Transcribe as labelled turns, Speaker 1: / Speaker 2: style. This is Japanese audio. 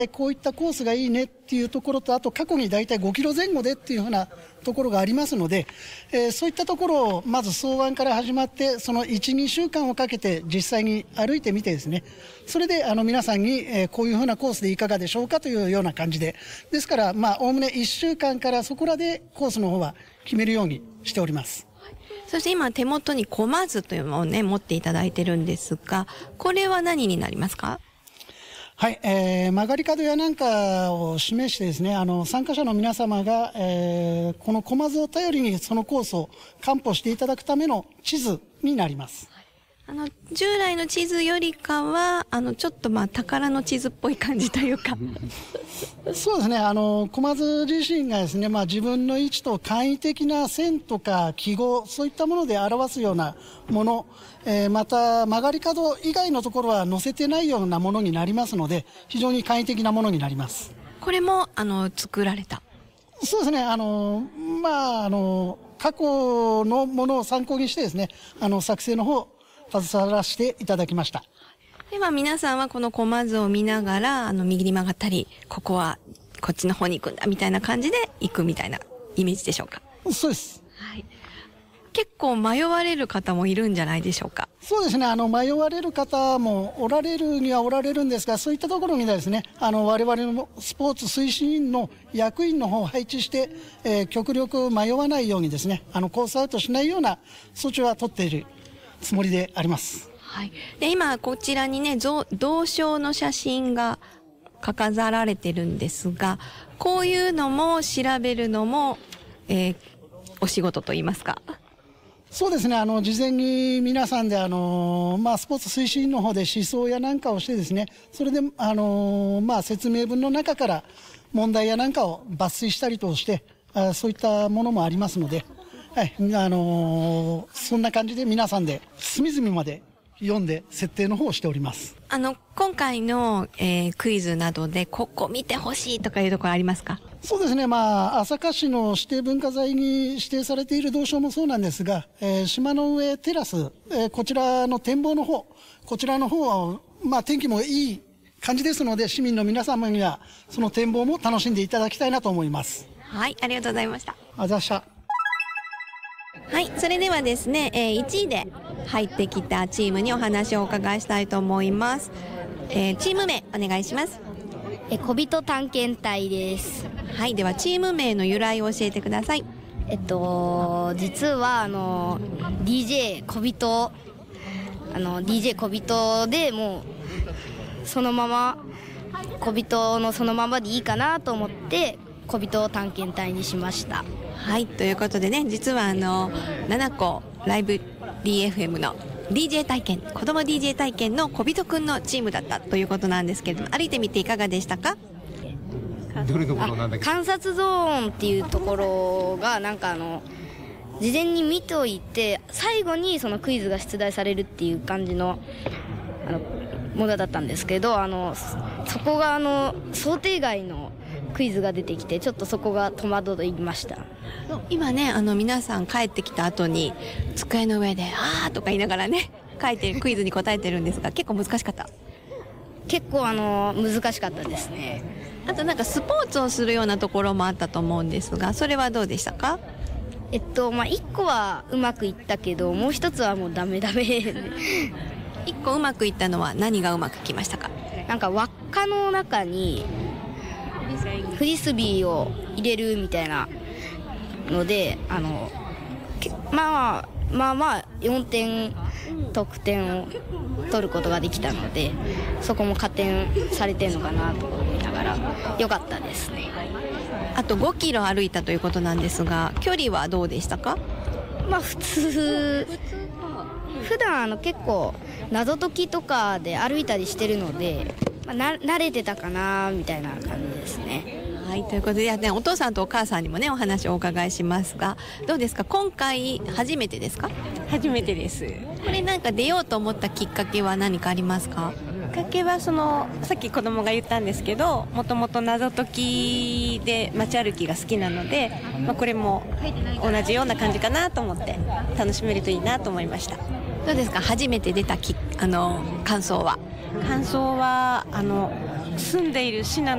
Speaker 1: こういったコースがいいねっていうところと、あと過去にだいたい5キロ前後でっていうふうなところがありますので、そういったところをまず草案から始まって、その1、2週間をかけて実際に歩いてみてですね、それで皆さんに、こういうふうなコースでいかがでしょうかというような感じで、ですからおおむね1週間からそこらでコースの方は決めるようにしております。
Speaker 2: そして今手元に駒図というのをね持っていただいてるんですが、これは何になりますか？
Speaker 1: はい、曲がり角やなんかを示してですね、参加者の皆様が、この駒図を頼りにそのコースを担保していただくための地図になります。
Speaker 2: 従来の地図よりかは、ちょっと宝の地図っぽい感じというか。
Speaker 1: そうですね、駒図自身がですね、自分の位置と簡易的な線とか記号、そういったもので表すようなもの、また曲がり角以外のところは載せてないようなものになりますので、非常に簡易的なものになります。
Speaker 2: これも、作られた。
Speaker 1: そうですね、過去のものを参考にしてですね、作成の方、携わらせていただきました。
Speaker 2: では皆さんはこの駒図を見ながら、右に曲がったり、ここはこっちの方に行くんだみたいな感じで行くみたいなイメージでしょうか？
Speaker 1: そうです。
Speaker 2: はい。結構迷われる方もいるんじゃないでしょうか？
Speaker 1: そうですね、迷われる方もおられるにはおられるんですが、そういったところにはですね、我々のスポーツ推進員の役員の方を配置して、極力迷わないようにですね、コースアウトしないような措置は取っているつもりであります。
Speaker 2: はい。で、今こちらにね、銅賞の写真が飾られてるんですが、こういうのも調べるのも、お仕事といいますか。
Speaker 1: そうですね、事前に皆さんでスポーツ推進の方で思想やなんかをしてですね、それで説明文の中から問題やなんかを抜粋したりとして、そういったものもありますので、はい、そんな感じで皆さんで隅々まで読んで設定の方をしております。
Speaker 2: 今回の、クイズなどでここ見てほしいとかいうところありますか？
Speaker 1: そうですね、朝霞市の指定文化財に指定されている銅賞もそうなんですが、島の上テラス、こちらの展望の方、こちらの方は、天気もいい感じですので、市民の皆様にはその展望も楽しんでいただきたいなと思います。
Speaker 2: はい、ありがとうございました。
Speaker 1: ありがとうございました。
Speaker 2: はい、それではですね、1位で入ってきたチームにお話をお伺いしたいと思います。チーム名お願いします。
Speaker 3: 小人探検隊です。
Speaker 2: はい、ではチーム名の由来を教えてください。
Speaker 3: 実はDJ 小人DJ 小人でもうそのまま小人のそのままでいいかなと思って小人探検隊にしました。
Speaker 2: はい、ということでね、実は7個ライブ DFM の DJ 体験、子供 DJ 体験の小人くんのチームだったということなんですけれども、歩いてみていかがでしたか？
Speaker 4: どれどころなんだっけ？
Speaker 3: 観察ゾーンっていうところが事前に見ておいて最後にそのクイズが出題されるっていう感じのものだったんですけど、そこが想定外のクイズが出てきて、ちょっとそこが戸惑いました。
Speaker 2: 今ね、皆さん帰ってきた後に机の上であーとか言いながらね書いてクイズに答えてるんですが、結構難しかった？
Speaker 3: 結構難しかったですね。
Speaker 2: あとスポーツをするようなところもあったと思うんですが、それはどうでしたか
Speaker 3: 1個はうまくいったけど、もう一つはもうダメ
Speaker 2: 1個うまくいったのは何がうまくいきましたか？
Speaker 3: 輪っかの中にフリスビーを入れるみたいなので、4点得点を取ることができたので、そこも加点されてるのかなと思いながら良かったですね。
Speaker 2: あと5キロ歩いたということなんですが、距離はどうでしたか？
Speaker 3: 普段結構謎解きとかで歩いたりしてるので、慣れてたかなみたいな感じですね。
Speaker 2: はい、ということで、お父さんとお母さんにもねお話をお伺いしますが、どうですか？今回初めてですか？
Speaker 5: 初めてです。
Speaker 2: これ出ようと思ったきっかけは何かありますか？
Speaker 5: きっかけはさっき子供が言ったんですけど、もともと謎解きで街歩きが好きなので、これも同じような感じかなと思って楽しめるといいなと思いました。
Speaker 2: どうですか？初めて出た感想は？
Speaker 5: 感想は住んでいる市な